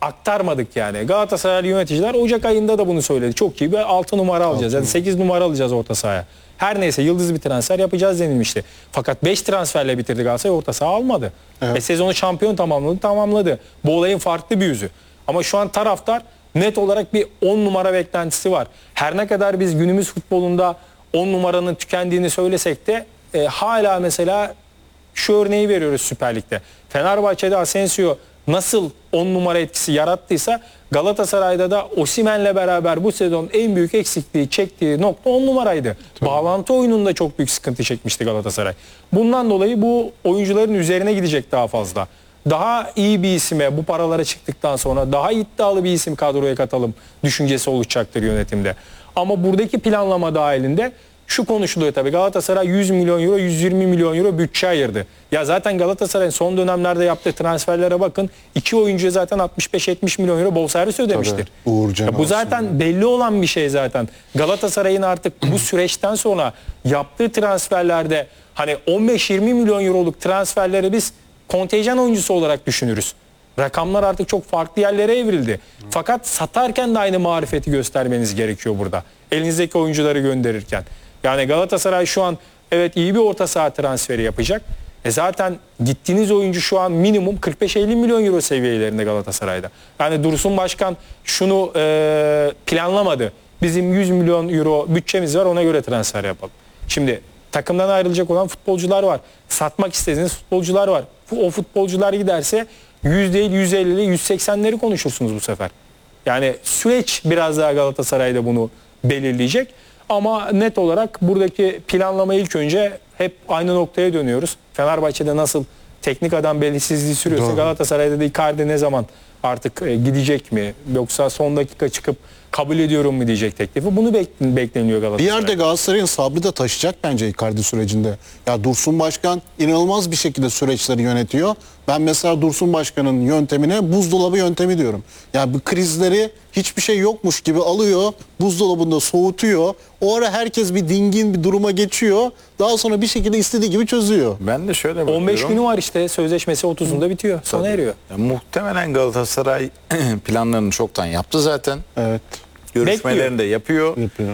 aktarmadık yani. Galatasaray yöneticiler Ocak ayında da bunu söyledi. Çok iyi bir 6 numara alacağız. Yani 8 numara alacağız orta sahaya. Her neyse yıldız bir transfer yapacağız denilmişti. Fakat 5 transferle bitirdi Galatasaray, orta saha almadı. Evet. Sezonu şampiyon tamamladı. Bu olayın farklı bir yüzü. Ama şu an taraftar net olarak bir 10 numara beklentisi var. Her ne kadar biz günümüz futbolunda 10 numaranın tükendiğini söylesek de hala mesela şu örneği veriyoruz Süper Lig'de. Fenerbahçe'de Asensio nasıl 10 numara etkisi yarattıysa Galatasaray'da da Osimhen'le beraber bu sezon en büyük eksikliği çektiği nokta 10 numaraydı. Tabii. Bağlantı oyununda çok büyük sıkıntı çekmişti Galatasaray. Bundan dolayı bu oyuncuların üzerine gidecek daha fazla. Daha iyi bir isime bu paralara çıktıktan sonra daha iddialı bir isim kadroya katalım düşüncesi olacaktır yönetimde. Ama buradaki planlama dahilinde şu konuşuluyor tabii. Galatasaray 100 milyon euro, 120 milyon euro bütçe ayırdı. Ya zaten Galatasaray'ın son dönemlerde yaptığı transferlere bakın. 2 oyuncuya zaten 65-70 milyon euro bonservis ödemiştir. Bu zaten belli olan bir şey zaten. Galatasaray'ın artık bu süreçten sonra yaptığı transferlerde hani 15-20 milyon euroluk transferleri biz kontenjan oyuncusu olarak düşünürüz. Rakamlar artık çok farklı yerlere evrildi. Fakat satarken de aynı marifeti göstermeniz gerekiyor burada. Elinizdeki oyuncuları gönderirken. Yani Galatasaray şu an evet iyi bir orta saha transferi yapacak. Zaten gittiğiniz oyuncu şu an minimum 45-50 milyon euro seviyelerinde Galatasaray'da. Yani Dursun Başkan şunu planlamadı. Bizim 100 milyon euro bütçemiz var, ona göre transfer yapalım. Şimdi takımdan ayrılacak olan futbolcular var. Satmak istediğiniz futbolcular var. O futbolcular giderse 100 değil 150'li 180'leri konuşursunuz bu sefer. Yani süreç biraz daha Galatasaray'da bunu belirleyecek. Ama net olarak buradaki planlama ilk önce hep aynı noktaya dönüyoruz. Fenerbahçe'de nasıl teknik adam belirsizliği sürüyorsa Galatasaray'da da Icardi ne zaman artık gidecek mi? Yoksa son dakika çıkıp kabul ediyorum mu diyecek teklifi. Bunu bekleniyor Galatasaray. Bir yerde Galatasaray'ın sabrı da taşıyacak bence Icardi sürecinde. Ya Dursun Başkan inanılmaz bir şekilde süreçleri yönetiyor. Ben mesela Dursun Başkan'ın yöntemine buzdolabı yöntemi diyorum. Yani bu krizleri hiçbir şey yokmuş gibi alıyor, buzdolabında soğutuyor. O ara herkes bir dingin bir duruma geçiyor. Daha sonra bir şekilde istediği gibi çözüyor. Ben de şöyle bakıyorum. 15 günü var işte, sözleşmesi 30'unda bitiyor. Sona eriyor. Ya, muhtemelen Galatasaray planlarını çoktan yaptı zaten. Evet. Görüşmelerini de yapıyor.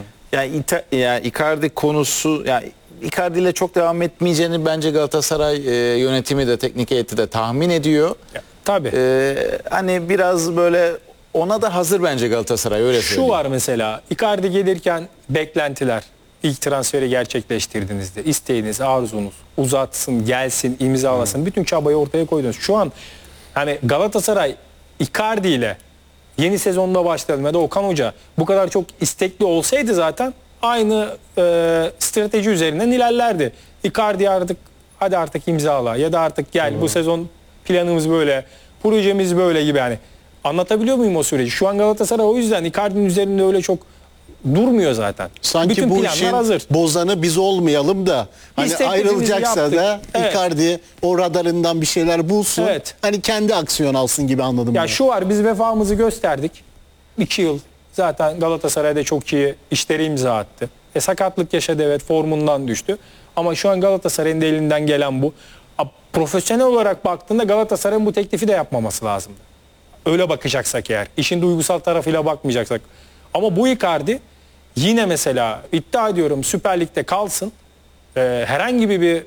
Yani Icardi konusu, yani Icardi ile çok devam etmeyeceğini bence Galatasaray yönetimi de teknik heyeti de tahmin ediyor. Ya, tabii. Hani biraz böyle ona da hazır bence Galatasaray, öyle söyleyeyim. Şu var mesela, Icardi gelirken beklentiler, ilk transferi gerçekleştirdiğinizde isteğiniz, arzunuz uzatsın, gelsin, imzalasın, bütün çabayı ortaya koydunuz. Şu an hani Galatasaray Icardi ile yeni sezonda başlayalım ya da Okan Hoca bu kadar çok istekli olsaydı zaten aynı strateji üzerinden ilerlerdi. Icardi artık hadi artık imzala ya da artık gel, bu sezon planımız böyle, projemiz böyle gibi, yani anlatabiliyor muyum o süreci? Şu an Galatasaray o yüzden Icardi'nin üzerinde öyle çok durmuyor zaten. Sanki bütün bu planlar işin hazır. bozanı biz olmayalım da hani İstediğimizi ayrılacaksa yaptık. da Evet. Icardi o radarından bir şeyler bulsun. Evet. Hani kendi aksiyon alsın gibi anladım. Ya ben. şu var, biz vefamızı gösterdik. 2 yıl zaten Galatasaray'da çok iyi işleri imza attı. Sakatlık yaşadı, evet, formundan düştü. Ama şu an Galatasaray'ın da elinden gelen bu. Profesyonel olarak baktığında Galatasaray'ın bu teklifi de yapmaması lazımdı. Öyle bakacaksak eğer. İşin duygusal tarafıyla bakmayacaksak. Ama bu Icardi yine mesela iddia ediyorum Süper Lig'de kalsın. Herhangi bir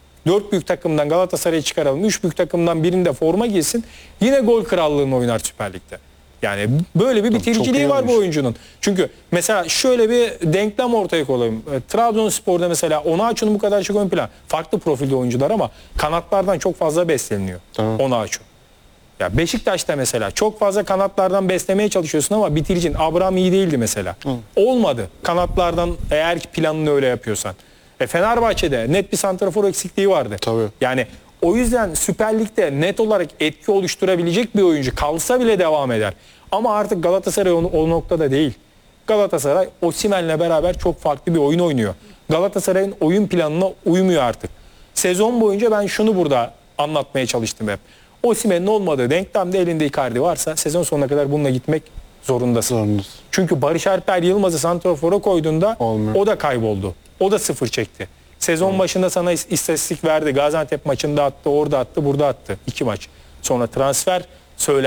4 büyük takımdan Galatasaray'ı çıkaralım, 3 büyük takımdan birinde forma giysin. Yine gol krallığını oynar Süper Lig'de. Yani böyle bir bitiriciliği var bu oyuncunun. Çünkü mesela şöyle bir denklem ortaya koyalım. Trabzonspor'da mesela Onaçu'nun bu kadar çok ön plan. Farklı profilde oyuncular ama kanatlardan çok fazla besleniyor Onaçu. Ya Beşiktaş'ta mesela çok fazla kanatlardan beslemeye çalışıyorsun ama bitiricin. Abraham iyi değildi mesela. Olmadı. Kanatlardan eğer planını öyle yapıyorsan. Fenerbahçe'de net bir santrafor eksikliği vardı. Tabii. Yani o yüzden Süper Lig'de net olarak etki oluşturabilecek bir oyuncu kalsa bile devam eder. Ama artık Galatasaray o noktada değil. Galatasaray Osimhen'le beraber çok farklı bir oyun oynuyor. Galatasaray'ın oyun planına uymuyor artık. Sezon boyunca ben şunu burada anlatmaya çalıştım hep. Osimhen'in olmadığı denklemde elinde Icardi varsa sezon sonuna kadar bununla gitmek zorundasın. Çünkü Barış Alper Yılmaz'ı santrafora koyduğunda o da kayboldu. O da sıfır çekti. Sezon başında sana istatistik verdi. Gaziantep maçında attı, orada attı, burada attı. 2 maç. Sonra transfer